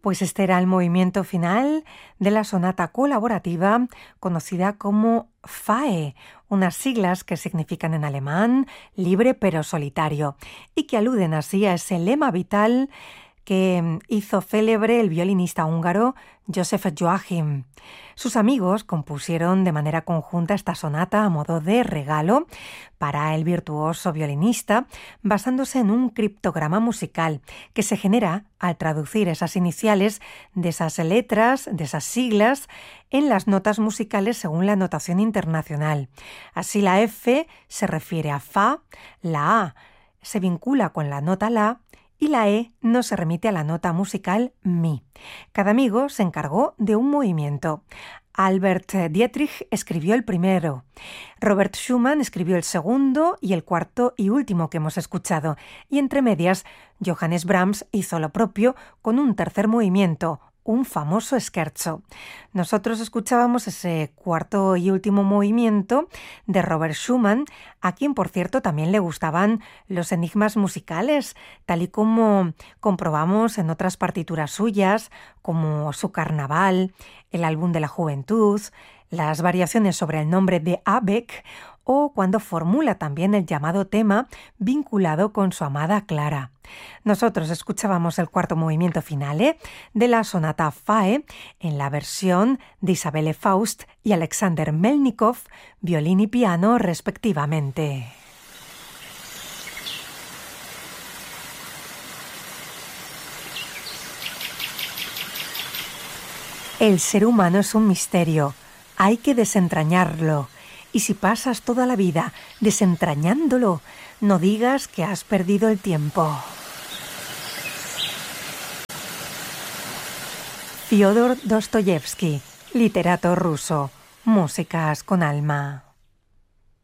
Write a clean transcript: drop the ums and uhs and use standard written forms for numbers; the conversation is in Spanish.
Pues este era el movimiento final de la sonata colaborativa conocida como FAE, unas siglas que significan en alemán libre pero solitario y que aluden así a ese lema vital que hizo célebre el violinista húngaro József Joachim. Sus amigos compusieron de manera conjunta esta sonata a modo de regalo para el virtuoso violinista, basándose en un criptograma musical que se genera al traducir esas iniciales de esas letras, de esas siglas, en las notas musicales según la notación internacional. Así la F se refiere a Fa, la A se vincula con la nota La, y la E no se remite a la nota musical Mi. Cada amigo se encargó de un movimiento. Albert Dietrich escribió el primero, Robert Schumann escribió el segundo y el cuarto y último que hemos escuchado, y entre medias Johannes Brahms hizo lo propio con un tercer movimiento, un famoso scherzo. Nosotros escuchábamos ese cuarto y último movimiento de Robert Schumann, a quien por cierto también le gustaban los enigmas musicales, tal y como comprobamos en otras partituras suyas, como su Carnaval, el álbum de la juventud, las variaciones sobre el nombre de Abeck o cuando formula también el llamado tema vinculado con su amada Clara. Nosotros escuchábamos el cuarto movimiento finale de la sonata FAE en la versión de Isabelle Faust y Alexander Melnikov, violín y piano respectivamente. El ser humano es un misterio, hay que desentrañarlo. Y si pasas toda la vida desentrañándolo, no digas que has perdido el tiempo. Fyodor Dostoyevsky, literato ruso, músicas con alma.